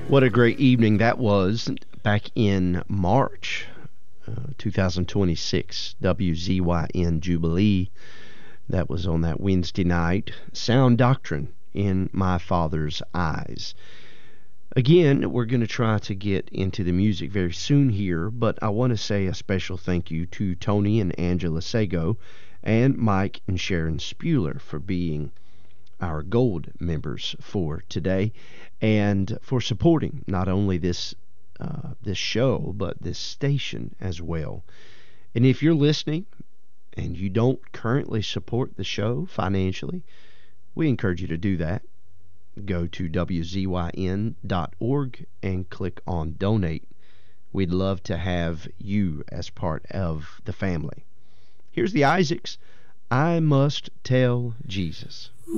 What a great evening that was back in March 2026, WZYN Jubilee. That was on that Wednesday night. Sound Doctrine, In My Father's Eyes. Again, we're going to try to get into the music very soon here, but I want to say a special thank you to Tony and Angela Sago and Mike and Sharon Spuler for being our gold members for today and for supporting not only this show but this station as well. And if you're listening and you don't currently support the show financially, we encourage you to do that. Go to wzyn.org and click on donate. We'd love to have you as part of the family. Here's the Isaacs. I Must Tell Jesus.